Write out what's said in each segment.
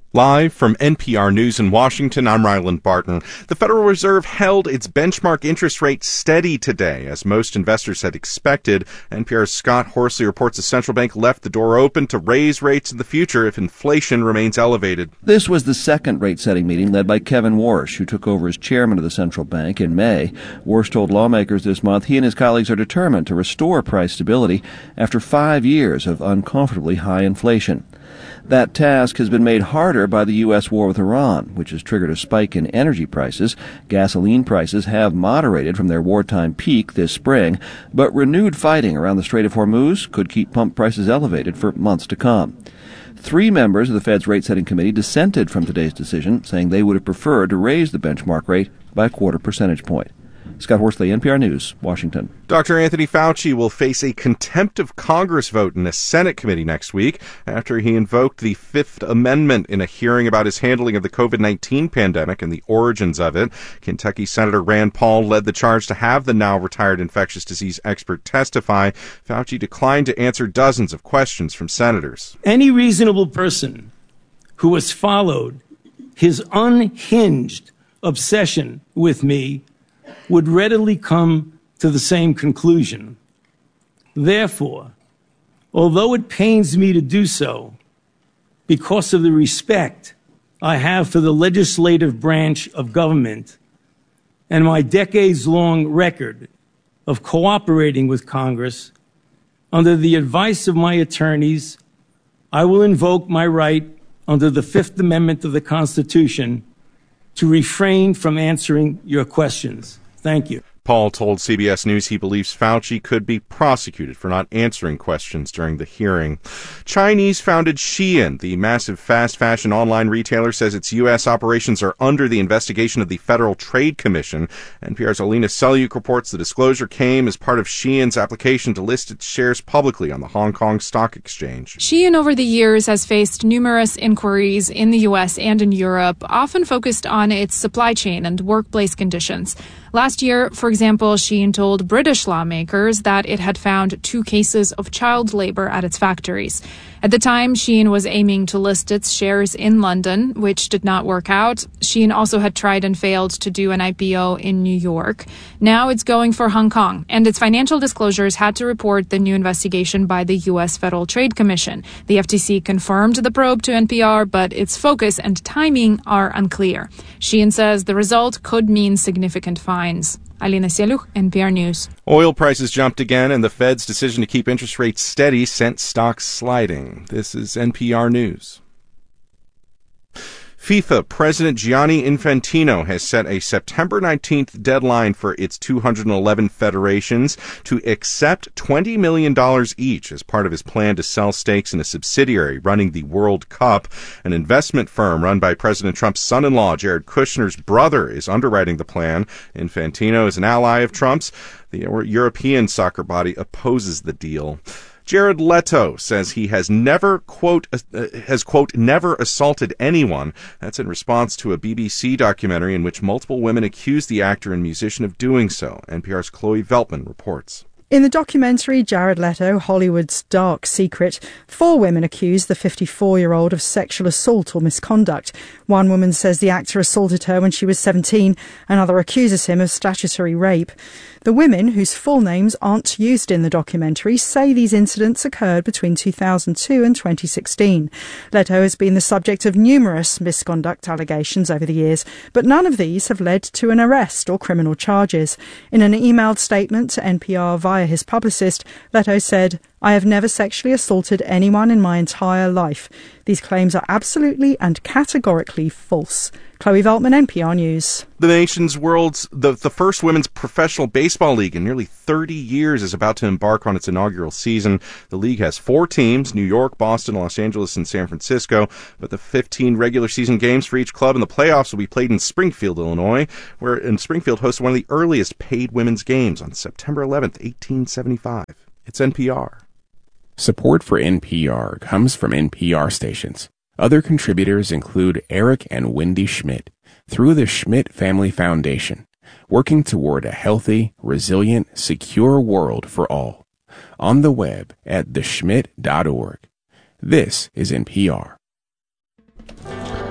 Live from NPR News in Washington, I'm Ryland Barton. The Federal Reserve held its benchmark interest rate steady today, as most investors had expected. NPR's Scott Horsley reports the central bank left the door open to raise rates in the future if inflation remains elevated. This was the second rate-setting meeting led by Kevin Warsh, who took over as chairman of the central bank in May. Warsh told lawmakers this month he and his colleagues are determined to restore price stability after 5 years of uncomfortably high inflation. That task has been made harder by the U.S. war with Iran, which has triggered a spike in energy prices. Gasoline prices have moderated from their wartime peak this spring, but renewed fighting around the Strait of Hormuz could keep pump prices elevated for months to come. 3 members of the Fed's rate-setting committee dissented from today's decision, saying they would have preferred to raise the benchmark rate by a 0.25 percentage point. Scott Horsley, NPR News, Washington. Dr. Anthony Fauci will face a contempt of Congress vote in a Senate committee next week after he invoked the Fifth Amendment in a hearing about his handling of the COVID-19 pandemic and the origins of it. Kentucky Senator Rand Paul led the charge to have the now-retired infectious disease expert testify. Fauci declined to answer dozens of questions from senators. Any reasonable person who has followed his unhinged obsession with me would readily come to the same conclusion. Therefore, although it pains me to do so, because of the respect I have for the legislative branch of government and my decades-long record of cooperating with Congress, under the advice of my attorneys, I will invoke my right under the Fifth Amendment of the Constitution to refrain from answering your questions. Thank you. Paul told CBS News he believes Fauci could be prosecuted for not answering questions during the hearing. Chinese-founded Shein, the massive fast fashion online retailer, says its U.S. operations are under the investigation of the Federal Trade Commission. NPR's Alina Selyuk reports the disclosure came as part of Shein's application to list its shares publicly on the Hong Kong Stock Exchange. Shein over the years has faced numerous inquiries in the U.S. and in Europe, often focused on its supply chain and workplace conditions. Last year, for example, Shein told British lawmakers that it had found 2 cases of child labor at its factories. At the time, Shein was aiming to list its shares in London, which did not work out. Shein also had tried and failed to do an IPO in New York. Now it's going for Hong Kong, and its financial disclosures had to report the new investigation by the U.S. Federal Trade Commission. The FTC confirmed the probe to NPR, but its focus and timing are unclear. Shein says the result could mean significant fines. Alina Selyuk, NPR News. Oil prices jumped again, and the Fed's decision to keep interest rates steady sent stocks sliding. This is NPR News. FIFA President Gianni Infantino has set a September 19th deadline for its 211 federations to accept $20 million each as part of his plan to sell stakes in a subsidiary running the World Cup. An investment firm run by President Trump's son-in-law, Jared Kushner's brother, is underwriting the plan. Infantino is an ally of Trump's. The European soccer body opposes the deal. Jared Leto says he has never, quote, never assaulted anyone. That's in response to a BBC documentary in which multiple women accused the actor and musician of doing so. NPR's Chloe Veltman reports. In the documentary Jared Leto, Hollywood's Dark Secret, 4 women accuse the 54-year-old of sexual assault or misconduct. One woman says the actor assaulted her when she was 17. Another accuses him of statutory rape. The women, whose full names aren't used in the documentary, say these incidents occurred between 2002 and 2016. Leto has been the subject of numerous misconduct allegations over the years, but none of these have led to an arrest or criminal charges. In an emailed statement to NPR via his publicist, Leto said, "I have never sexually assaulted anyone in my entire life. These claims are absolutely and categorically false." Chloe Veltman, NPR News. The nation's the first women's professional baseball league in nearly 30 years is about to embark on its inaugural season. The league has 4 teams, New York, Boston, Los Angeles, and San Francisco, but the 15 regular season games for each club in the playoffs will be played in Springfield, Illinois, where Springfield hosts one of the earliest paid women's games on September 11th, 1875. It's NPR. Support for NPR comes from NPR stations. Other contributors include Eric and Wendy Schmidt through the Schmidt Family Foundation, working toward a healthy, resilient, secure world for all. On the web at theschmidt.org. This is NPR.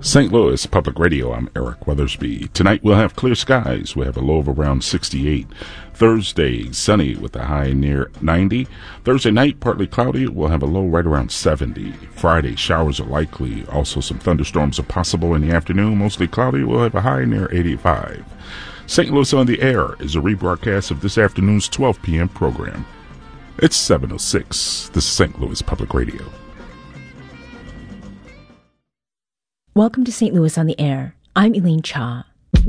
St. Louis Public Radio, I'm Eric Weathersby. Tonight we'll have clear skies. We have a low of around 68. Thursday, sunny with a high near 90. Thursday night, partly cloudy. We'll have a low right around 70. Friday, showers are likely. Also, some thunderstorms are possible in the afternoon. Mostly cloudy. We'll have a high near 85. St. Louis on the Air is a rebroadcast of this afternoon's 12 p.m. program. It's 7:06. This is St. Louis Public Radio. Welcome to St. Louis on the Air. I'm Elaine Cha.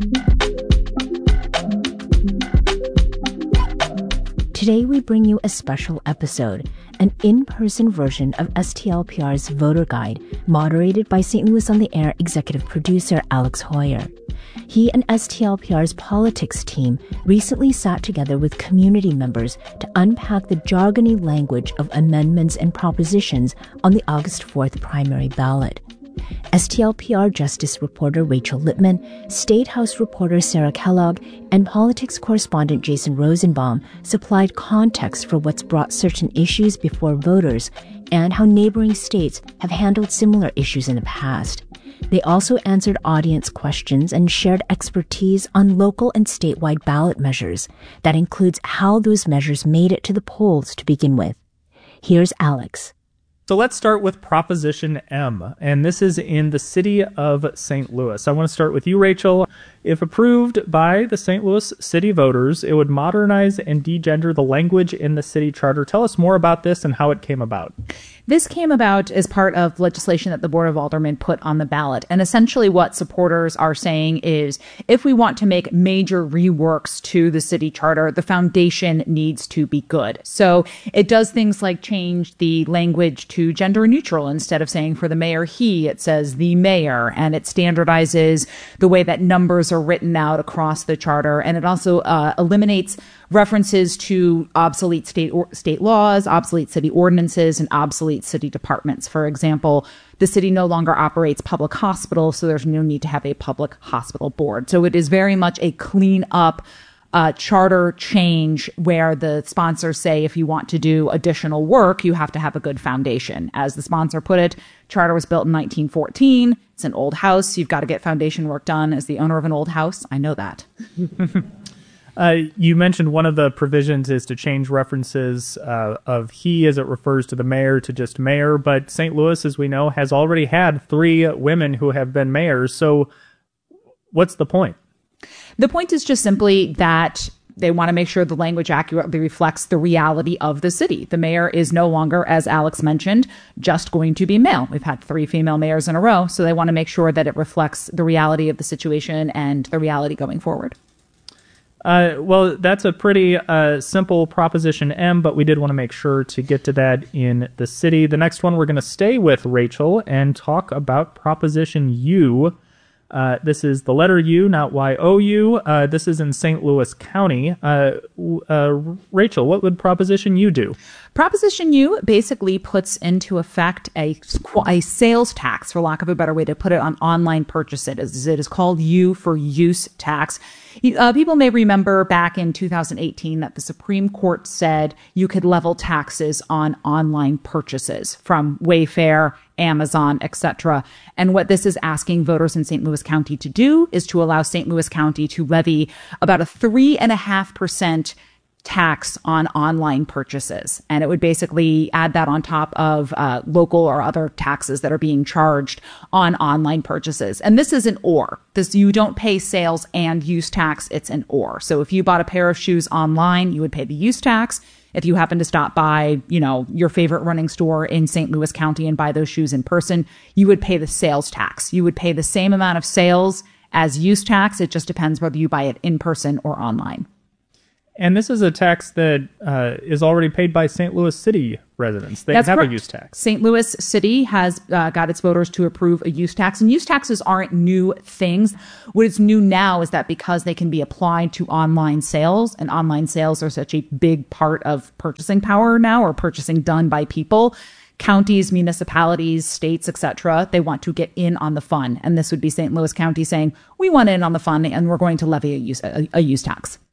Today we bring you a special episode, an in-person version of STLPR's Voter Guide, moderated by St. Louis on the Air executive producer Alex Hoyer. He and STLPR's politics team recently sat together with community members to unpack the jargony language of amendments and propositions on the August 4th primary ballot. STLPR Justice reporter Rachel Lippman, State House reporter Sarah Kellogg, and politics correspondent Jason Rosenbaum supplied context for what's brought certain issues before voters and how neighboring states have handled similar issues in the past. They also answered audience questions and shared expertise on local and statewide ballot measures. That includes how those measures made it to the polls to begin with. Here's Alex. So let's start with Proposition M, and this is in the city of St. Louis. I want to start with you, Rachel. If approved by the St. Louis city voters, it would modernize and degender the language in the city charter. Tell us more about this and how it came about. This came about as part of legislation that the Board of Aldermen put on the ballot. And essentially what supporters are saying is if we want to make major reworks to the city charter, the foundation needs to be good. So it does things like change the language to gender neutral. Instead of saying for the mayor, he, it says the mayor. And it standardizes the way that numbers are written out across the charter. And it also eliminates references to obsolete state laws, obsolete city ordinances, and obsolete city departments. For example, the city no longer operates public hospitals, so there's no need to have a public hospital board. So it is very much a clean up charter change where the sponsors say if you want to do additional work, you have to have a good foundation. As the sponsor put it, charter was built in 1914. It's an old house. You've got to get foundation work done. As the owner of an old house, I know that. You mentioned one of the provisions is to change references of he as it refers to the mayor to just mayor, but St. Louis, as we know, has already had 3 women who have been mayors. So what's the point? The point is just simply that they want to make sure the language accurately reflects the reality of the city. The mayor is no longer, as Alex mentioned, just going to be male. We've had 3 female mayors in a row, so they want to make sure that it reflects the reality of the situation and the reality going forward. Well, that's a pretty simple Proposition M, but we did want to make sure to get to that in the city. The next one, we're going to stay with Rachel and talk about Proposition U. This is the letter U, not Y-O-U. This is in St. Louis County. Rachel, what would Proposition U do? Proposition U basically puts into effect a sales tax, for lack of a better way to put it, on online purchases. It is called U for use tax. People may remember back in 2018 that the Supreme Court said you could level taxes on online purchases from Wayfair, Amazon, etc. And what this is asking voters in St. Louis County to do is to allow St. Louis County to levy about a 3.5% tax on online purchases. And it would basically add that on top of local or other taxes that are being charged on online purchases. And this is an or. You don't pay sales and use tax, it's an or. So if you bought a pair of shoes online, you would pay the use tax. If you happen to stop by, your favorite running store in St. Louis County and buy those shoes in person, you would pay the sales tax. You would pay the same amount of sales as use tax. It just depends whether you buy it in person or online. And this is a tax that is already paid by St. Louis City residents. They have a use tax. St. Louis City has got its voters to approve a use tax. And use taxes aren't new things. What is new now is that because they can be applied to online sales, and online sales are such a big part of purchasing power now, or purchasing done by people, counties, municipalities, states, etc., they want to get in on the fun. And this would be St. Louis County saying, we want in on the fun and we're going to levy a use tax.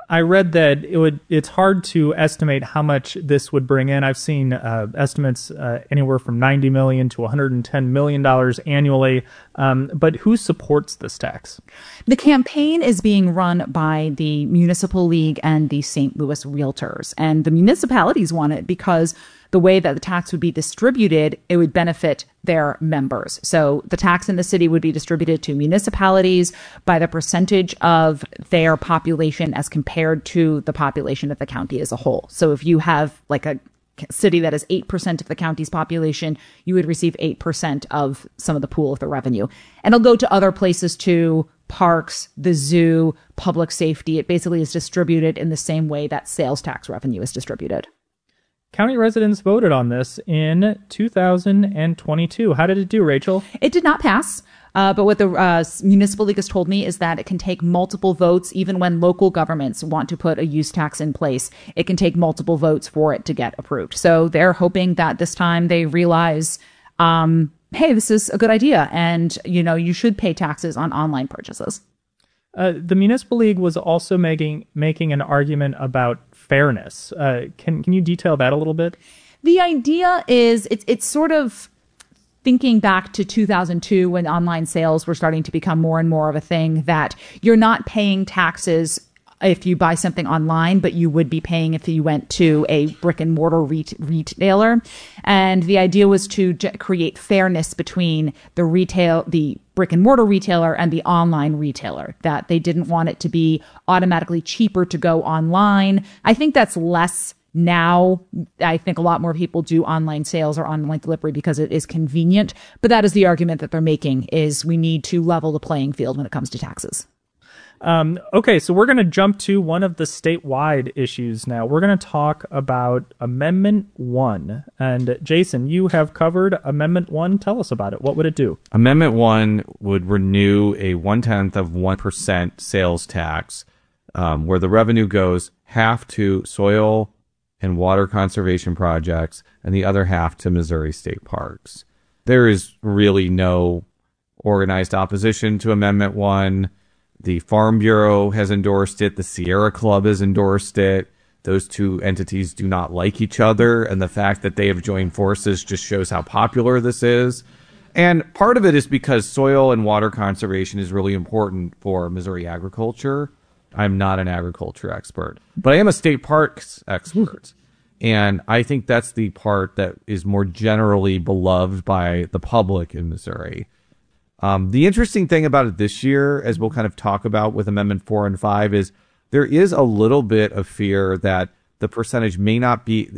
I read that it's hard to estimate how much this would bring in. I've seen estimates anywhere from $90 million to $110 million annually. But who supports this tax? The campaign is being run by the Municipal League and the St. Louis Realtors. And the municipalities want it because the way that the tax would be distributed, it would benefit their members. So the tax in the city would be distributed to municipalities by the percentage of their population as compared to the population of the county as a whole. So if you have like a city that is 8% of the county's population, you would receive 8% of some of the pool of the revenue. And it'll go to other places too, parks, the zoo, public safety. It basically is distributed in the same way that sales tax revenue is distributed. County residents voted on this in 2022. How did it do, Rachel? It did not pass. But what the Municipal League has told me is that it can take multiple votes, even when local governments want to put a use tax in place. It can take multiple votes for it to get approved. So they're hoping that this time they realize, hey, this is a good idea. And, you should pay taxes on online purchases. The Municipal League was also making an argument about fairness. Can you detail that a little bit? The idea is it's sort of thinking back to 2002 when online sales were starting to become more and more of a thing, that you're not paying taxes if you buy something online, but you would be paying if you went to a brick and mortar retailer. And the idea was to create fairness between the brick and mortar retailer and the online retailer, that they didn't want it to be automatically cheaper to go online. I think that's less now. I think a lot more people do online sales or online delivery because it is convenient. But that is the argument that they're making, is we need to level the playing field when it comes to taxes. Okay, so we're going to jump to one of the statewide issues now. We're going to talk about Amendment 1. And Jason, you have covered Amendment 1. Tell us about it. What would it do? Amendment 1 would renew a 0.1% sales tax, where the revenue goes half to soil and water conservation projects and the other half to Missouri State Parks. There is really no organized opposition to Amendment 1. The Farm Bureau has endorsed it. The Sierra Club has endorsed it. Those two entities do not like each other, and the fact that they have joined forces just shows how popular this is. And part of it is because soil and water conservation is really important for Missouri agriculture. I'm not an agriculture expert, but I am a state parks expert. And I think that's the part that is more generally beloved by the public in Missouri. The interesting thing about it this year, as we'll kind of talk about with Amendment 4 and 5, is there is a little bit of fear that the percentage may not be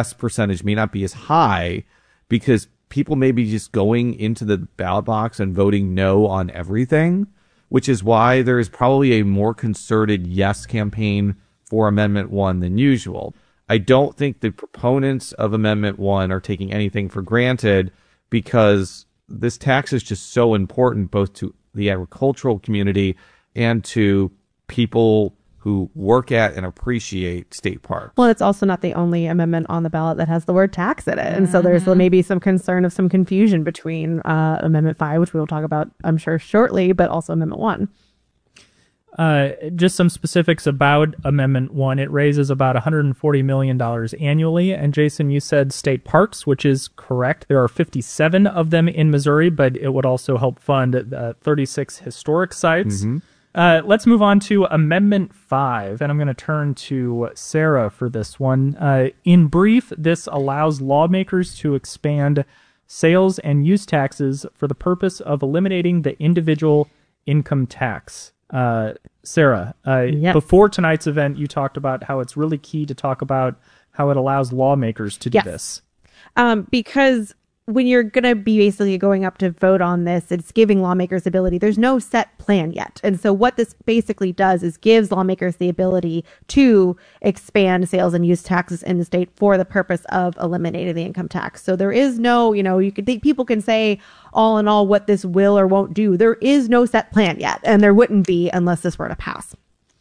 as high, because people may be just going into the ballot box and voting no on everything, which is why there is probably a more concerted yes campaign for Amendment 1 than usual. I don't think the proponents of Amendment 1 are taking anything for granted, because this tax is just so important both to the agricultural community and to people who work at and appreciate state parks. Well, it's also not the only amendment on the ballot that has the word tax in it. And so there's maybe some concern of some confusion between Amendment 5, which we will talk about, I'm sure, shortly, but also Amendment 1. Just some specifics about Amendment 1. It raises about $140 million annually. And Jason, you said state parks, which is correct. There are 57 of them in Missouri, but it would also help fund 36 historic sites. Mm-hmm. Let's move on to Amendment 5, and I'm going to turn to Sarah for this one. In brief, this allows lawmakers to expand sales and use taxes for the purpose of eliminating the individual income tax. Sarah, before tonight's event, you talked about how it's really key to talk about how it allows lawmakers to do this. Because when you're going to be basically going up to vote on this, it's giving lawmakers ability. There's no set plan yet. And so what this basically does is gives lawmakers the ability to expand sales and use taxes in the state for the purpose of eliminating the income tax. So there is no, people can say all in all what this will or won't do. There is no set plan yet, and there wouldn't be unless this were to pass.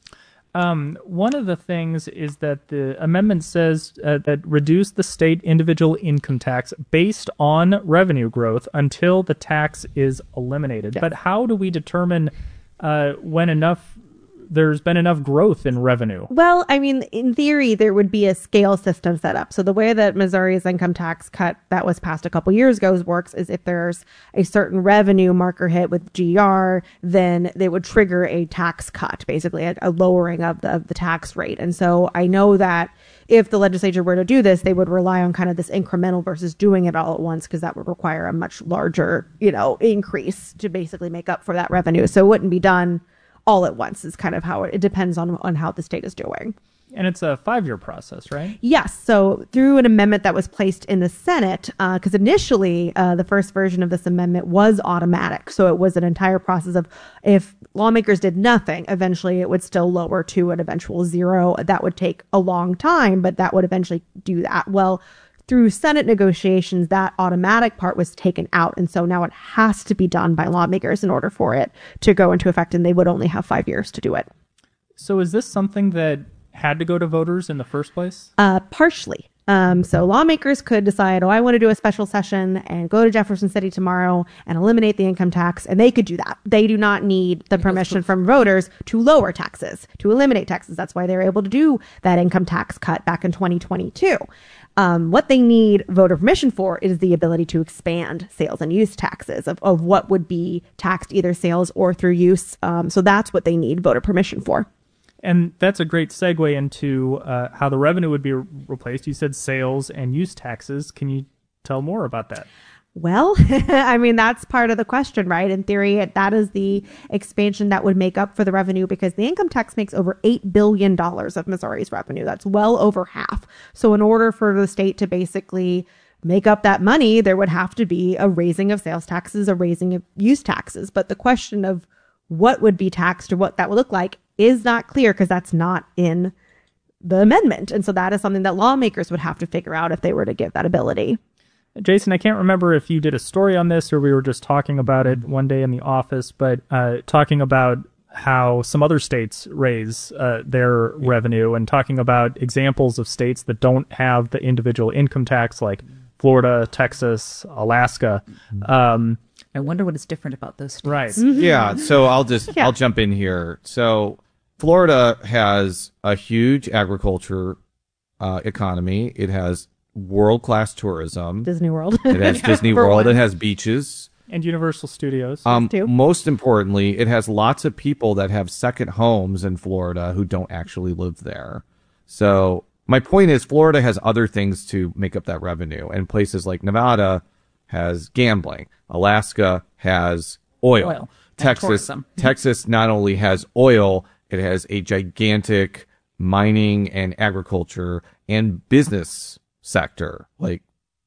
One of the things is that the amendment says that reduce the state individual income tax based on revenue growth until the tax is eliminated. Yes. But how do we determine when enough there's been enough growth in revenue. Well, I mean, in theory, there would be a scale system set up. So the way that Missouri's income tax cut that was passed a couple years ago works is if there's a certain revenue marker hit with GR, then they would trigger a tax cut, basically a lowering of the tax rate. And so I know that if the legislature were to do this, they would rely on kind of this incremental versus doing it all at once, because that would require a much larger, increase to basically make up for that revenue. So it wouldn't be done all at once is kind of how it depends on how the state is doing. And it's a 5-year process, right? Yes. So through an amendment that was placed in the Senate, because initially the first version of this amendment was automatic. So it was an entire process of if lawmakers did nothing, eventually it would still lower to an eventual 0. That would take a long time, but that would eventually do that. Well, through Senate negotiations, that automatic part was taken out. And so now it has to be done by lawmakers in order for it to go into effect. And they would only have 5 years to do it. So is this something that had to go to voters in the first place? Partially. So lawmakers could decide, I want to do a special session and go to Jefferson City tomorrow and eliminate the income tax. And they could do that. They do not need the permission from voters to lower taxes, to eliminate taxes. That's why they were able to do that income tax cut back in 2022. What they need voter permission for is the ability to expand sales and use taxes of what would be taxed either sales or through use. So that's what they need voter permission for. And that's a great segue into how the revenue would be replaced. You said sales and use taxes. Can you tell more about that? Well, I mean, that's part of the question, right? In theory, that is the expansion that would make up for the revenue, because the income tax makes over $8 billion of Missouri's revenue. That's well over half. So in order for the state to basically make up that money, there would have to be a raising of sales taxes, a raising of use taxes. But the question of what would be taxed or what that would look like is not clear, because that's not in the amendment. And so that is something that lawmakers would have to figure out if they were to give that ability. Jason, I can't remember if you did a story on this or we were just talking about it one day in the office, but talking about how some other states raise their revenue and talking about examples of states that don't have the individual income tax, like Florida, Texas, Alaska. I wonder what is different about those states. Right. Mm-hmm. Yeah, so I'll jump in here. So Florida has a huge agriculture economy. It has world-class tourism. Disney World. It has Disney World. It has beaches. And Universal Studios. Most importantly, it has lots of people that have second homes in Florida who don't actually live there. So my point is, Florida has other things to make up that revenue. And places like Nevada has gambling. Alaska has oil. Texas not only has oil, it has a gigantic mining and agriculture and business sector. Like,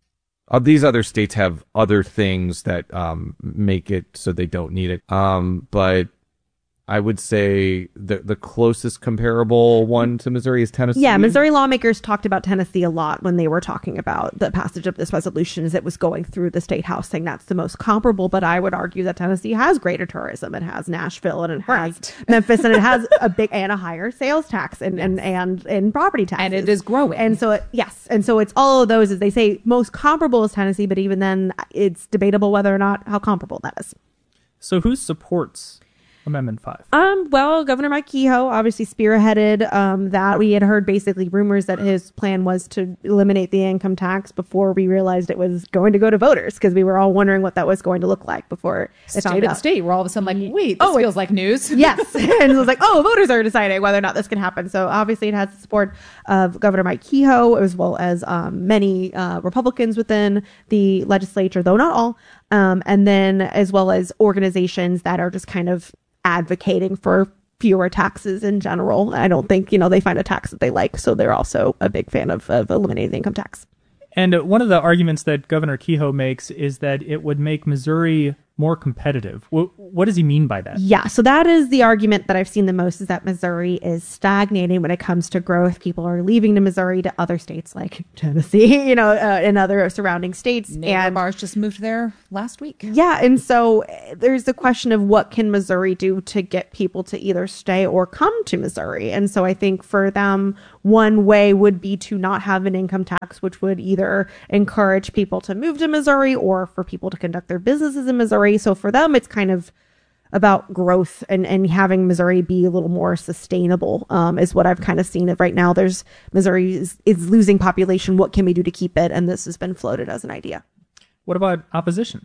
these other states have other things that make it so they don't need it. But I would say the closest comparable one to Missouri is Tennessee. Yeah, Missouri lawmakers talked about Tennessee a lot when they were talking about the passage of this resolution as it was going through the state house, saying that's the most comparable. But I would argue that Tennessee has greater tourism. It has Nashville and it has Memphis, and it has a big and a higher sales tax and property taxes. And it is growing. And so, and so it's all of those, as they say, most comparable is Tennessee, but even then it's debatable whether or not how comparable that is. So who supports Amendment 5? Well, Governor Mike Kehoe obviously spearheaded that. We had heard basically rumors that his plan was to eliminate the income tax before we realized it was going to go to voters, because we were all wondering what that was going to look like before it state at state. We're all of a sudden like, wait, this feels like news. Yes. And it was like, voters are deciding whether or not this can happen. So obviously it has the support of Governor Mike Kehoe, as well as many Republicans within the legislature, though not all. And then as well as organizations that are just kind of advocating for fewer taxes in general. I don't think, they find a tax that they like. So they're also a big fan of eliminating the income tax. And one of the arguments that Governor Kehoe makes is that it would make Missouri more competitive. What does he mean by that? Yeah, so that is the argument that I've seen the most, is that Missouri is stagnating when it comes to growth. People are leaving to Missouri to other states like Tennessee, and other surrounding states. And bars just moved there last week. Yeah, and so there's the question of what can Missouri do to get people to either stay or come to Missouri. And so I think for them, one way would be to not have an income tax, which would either encourage people to move to Missouri or for people to conduct their businesses in Missouri. So for them, it's kind of about growth and having Missouri be a little more sustainable is what I've kind of seen. Right now, Missouri is losing population. What can we do to keep it? And this has been floated as an idea. What about opposition?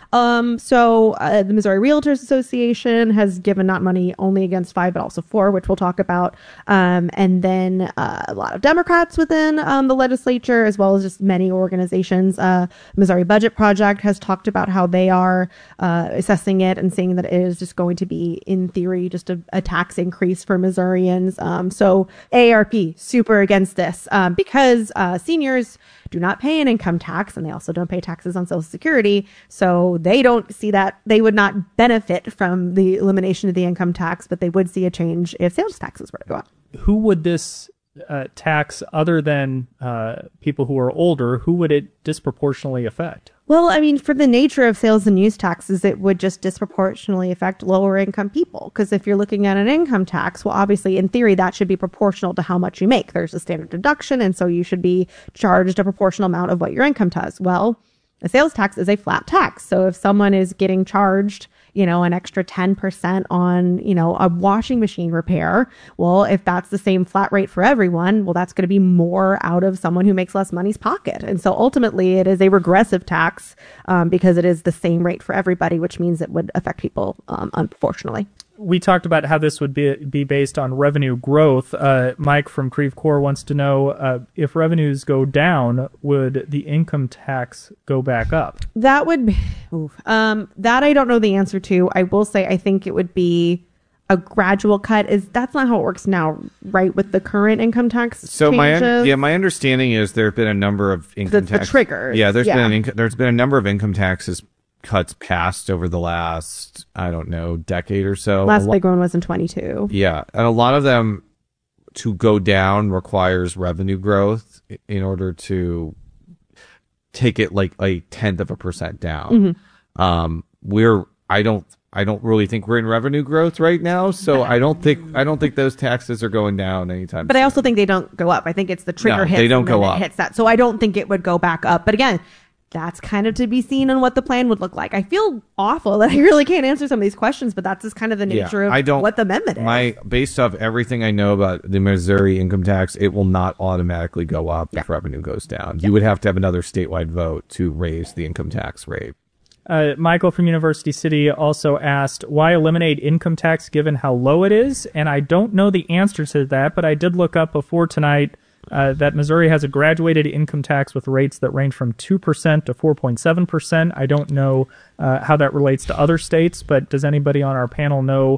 The Missouri Realtors Association has given not money only against 5, but also 4, which we'll talk about. And then a lot of Democrats within the legislature, as well as just many organizations. Missouri Budget Project has talked about how they are assessing it and saying that it is just going to be, in theory, just a tax increase for Missourians. So AARP, super against this because seniors do not pay an income tax, and they also don't pay taxes on Social Security. So they don't see that. They would not benefit from the elimination of the income tax, but they would see a change if sales taxes were to go up. Who would this tax, other than people who are older, who would it disproportionately affect? Well, I mean, for the nature of sales and use taxes, it would just disproportionately affect lower income people. Because if you're looking at an income tax, well, obviously, in theory, that should be proportional to how much you make. There's a standard deduction, and so you should be charged a proportional amount of what your income does. Well, a sales tax is a flat tax. So if someone is getting charged, an extra 10% on, a washing machine repair, well, if that's the same flat rate for everyone, well, that's going to be more out of someone who makes less money's pocket. And so ultimately it is a regressive tax because it is the same rate for everybody, which means it would affect people, unfortunately. We talked about how this would be based on revenue growth. Mike from Creve Coeur wants to know if revenues go down, would the income tax go back up? That would be, that I don't know the answer to. I will say I think it would be a gradual cut. That's not how it works now, right? With the current income tax changes? My understanding is there have been a number of income tax triggers. Yeah, there's been a number of income taxes cuts passed over the last, decade or so. Last big one was in 22. Yeah. And a lot of them to go down requires revenue growth in order to take it like a 0.1% down. Mm-hmm. I don't really think we're in revenue growth right now. So I don't think those taxes are going down anytime soon. I also think they don't go up. I think it's the trigger hits. They don't go up. It hits that. So I don't think it would go back up. But again, that's kind of to be seen on what the plan would look like. I feel awful that I really can't answer some of these questions, but that's just kind of the nature of what the amendment is. Based off everything I know about the Missouri income tax, it will not automatically go up if revenue goes down. You would have to have another statewide vote to raise the income tax rate. Michael from University City also asked, why eliminate income tax given how low it is? And I don't know the answer to that, but I did look up before tonight that Missouri has a graduated income tax with rates that range from 2% to 4.7%. I don't know how that relates to other states, but does anybody on our panel know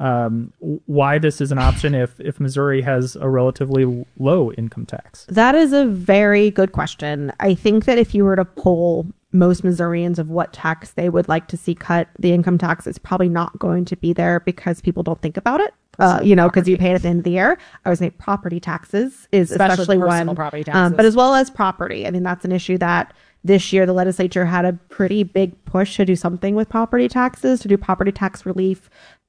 why this is an option if Missouri has a relatively low income tax? That is a very good question. I think that if you were to poll most Missourians of what tax they would like to see cut, the income tax is probably not going to be there because people don't think about it. Because you pay it at the end of the year. I would say property taxes is especially one, property taxes. But as well as property. I mean, that's an issue that this year the legislature had a pretty big push to do something with property taxes, to do property tax relief.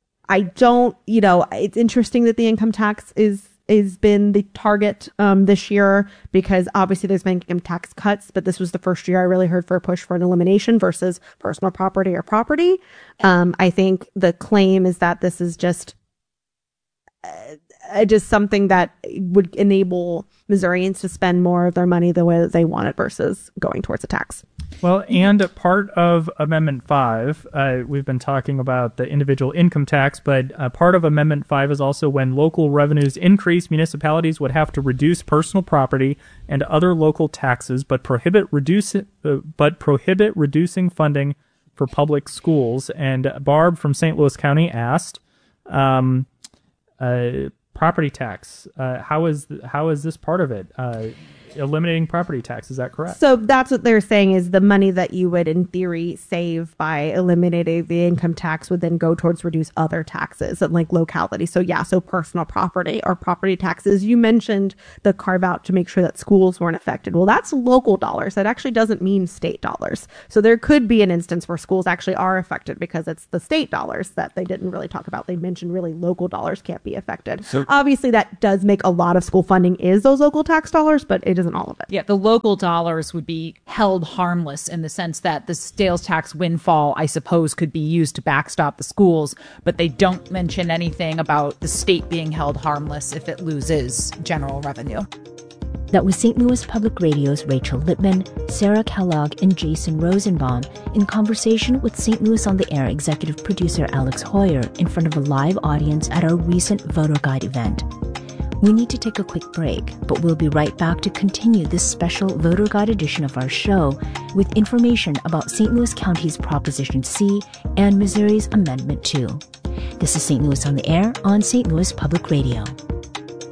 It's interesting that the income tax is been the target this year because obviously there's been income tax cuts, but this was the first year I really heard for a push for an elimination versus personal property or property. I think the claim is that this is just something that would enable Missourians to spend more of their money the way that they want it versus going towards a tax. Well, and part of Amendment 5, we've been talking about the individual income tax, but part of Amendment 5 is also when local revenues increase, municipalities would have to reduce personal property and other local taxes, but prohibit reducing funding for public schools. And Barb from St. Louis County asked, property tax. How is this part of it? Eliminating property tax, is that correct? So that's what they're saying is the money that you would in theory save by eliminating the income tax would then go towards reduce other taxes and like locality. So personal property or property taxes. You mentioned the carve out to make sure that schools weren't affected. Well, that's local dollars. That actually doesn't mean state dollars. So there could be an instance where schools actually are affected because it's the state dollars that they didn't really talk about. They mentioned really local dollars can't be affected. So obviously that does make a lot of school funding is those local tax dollars, but it isn't all of it. Yeah, the local dollars would be held harmless in the sense that the sales tax windfall, I suppose, could be used to backstop the schools, but they don't mention anything about the state being held harmless if it loses general revenue. That was St. Louis Public Radio's Rachel Lippman, Sarah Kellogg, and Jason Rosenbaum in conversation with St. Louis on the Air executive producer Alex Hoyer in front of a live audience at our recent Voter Guide event. We need to take a quick break, but we'll be right back to continue this special Voter Guide edition of our show with information about St. Louis County's Proposition C and Missouri's Amendment 2. This is St. Louis on the Air on St. Louis Public Radio.